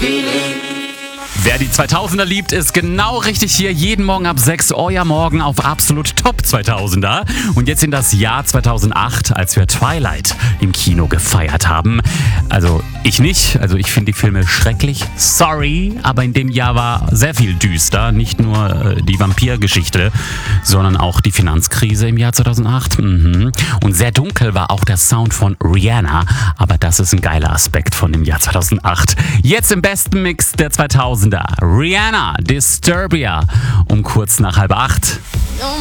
Wer die 2000er liebt, ist genau richtig hier. Jeden Morgen ab 6 euer Morgen auf Absolut Top 2000er. Und jetzt in das Jahr 2008, als wir Twilight im Kino gefeiert haben. Also ich nicht. Also ich finde die Filme schrecklich. Sorry. Aber in dem Jahr war sehr viel düster. Nicht nur die Vampirgeschichte, sondern auch die Finanzkrise im Jahr 2008. Und sehr dunkel war auch der Sound von Rihanna. Aber das ist ein geiler Aspekt von dem Jahr 2008. Jetzt im besten Mix der 2000er. Rihanna, Disturbia, um kurz nach 7:30.